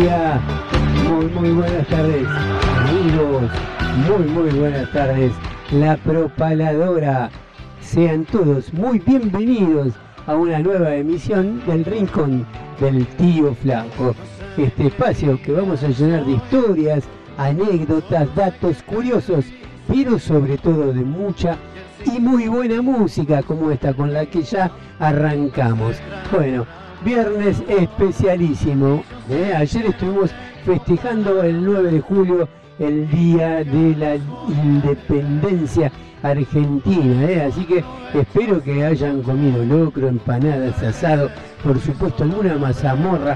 día. Muy buenas tardes, amigos. Muy buenas tardes. La Propaladora. Sean todos muy bienvenidos a una nueva emisión del Rincón del Tío Flaco. Este espacio que vamos a llenar de historias, anécdotas, datos curiosos, pero sobre todo de mucha y muy buena música como esta con la que ya arrancamos. Bueno, viernes especialísimo. Ayer estuvimos festejando el 9 de julio, el Día de la Independencia Argentina, así que espero que hayan comido locro, empanadas, asado, por supuesto alguna mazamorra,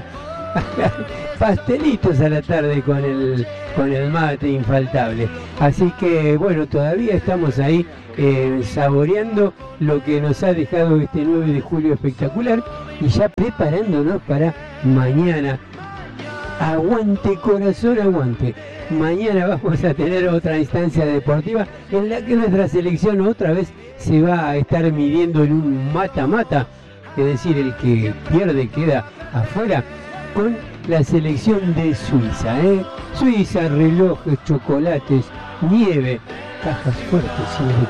pastelitos a la tarde con el mate infaltable. Así que bueno, todavía estamos ahí saboreando lo que nos ha dejado este 9 de julio espectacular y ya preparándonos para mañana. Aguante corazón, aguante. Mañana vamos a tener otra instancia deportiva en la que nuestra selección otra vez se va a estar midiendo en un mata-mata, es decir, el que pierde queda afuera, con la selección de Suiza. Suiza, relojes, chocolates, nieve, cajas fuertes,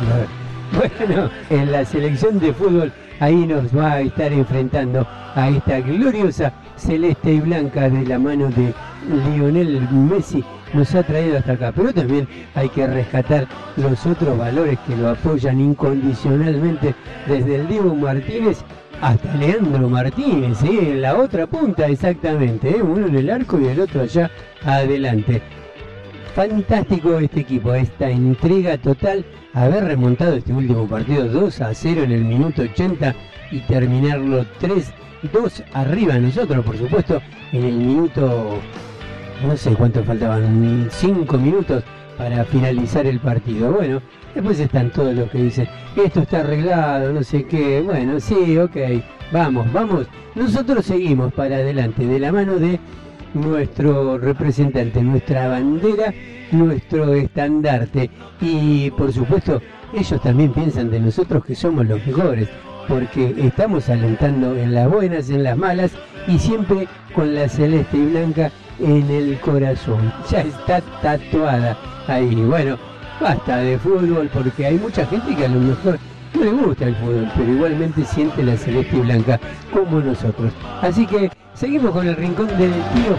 sí, bueno, en la selección de fútbol ahí nos va a estar enfrentando a esta gloriosa celeste y blanca de la mano de Lionel Messi. Nos ha traído hasta acá, pero también hay que rescatar los otros valores que lo apoyan incondicionalmente, desde el Diego Martínez hasta Leandro Martínez, en la otra punta exactamente, uno en el arco y el otro allá adelante. Fantástico este equipo, esta entrega total, haber remontado este último partido 2-0 en el minuto 80 y terminarlo 3-2 arriba. Nosotros, por supuesto, en el minuto, no sé cuánto faltaban, 5 minutos para finalizar el partido. Bueno, después están todos los que dicen, esto está arreglado, no sé qué. Bueno, sí, ok, vamos. Nosotros seguimos para adelante, de la mano de nuestro representante, nuestra bandera, nuestro estandarte. Y por supuesto, ellos también piensan de nosotros que somos los mejores, porque estamos alentando en las buenas, en las malas, y siempre con la celeste y blanca en el corazón. Ya está tatuada ahí. Bueno, basta de fútbol, porque hay mucha gente que a lo mejor no le gusta el fútbol, pero igualmente siente la celeste y blanca como nosotros. Así que seguimos con el Rincón del Tío